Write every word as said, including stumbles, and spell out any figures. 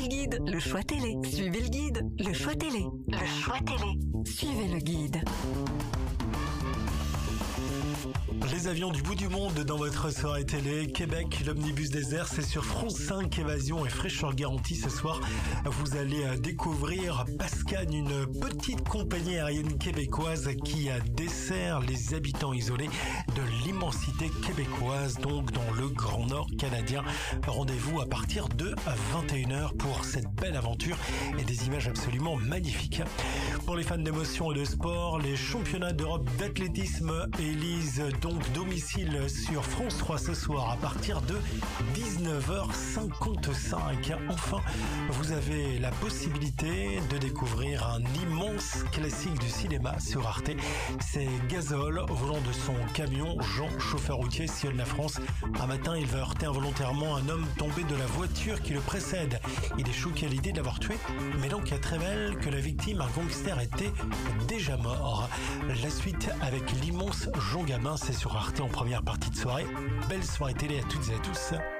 le guide, le choix télé. Suivez le guide, le choix télé. Le choix télé. Suivez le guide. Les avions du bout du monde dans votre soirée télé. Québec, l'omnibus désert, c'est sur France cinq. Évasion et fraîcheur garantie. Ce soir, vous allez découvrir Pascagne, une petite compagnie aérienne québécoise qui dessert les habitants isolés de l'immensité québécoise, donc dans le Grand Nord canadien. Rendez-vous à partir de vingt et une heures pour cette belle aventure et des images absolument magnifiques. Pour les fans d'émotion et de sport, les championnats d'Europe d'athlétisme élisent donc domicile sur France trois ce soir à partir de dix-neuf heures cinquante-cinq. Enfin, vous avez la possibilité de découvrir un immense classique du cinéma sur Arte. C'est Gazole, au volant de son camion. Jean, chauffeur routier, sillonne la France. Un matin, il va heurter involontairement un homme tombé de la voiture qui le précède. Il est choqué à l'idée de l'avoir tué, mais l'enquête révèle que la victime, un gangster, était déjà mort. La suite avec l'immense Jean Gabin, c'est sur Arte en première partie de soirée. Belle soirée télé à toutes et à tous.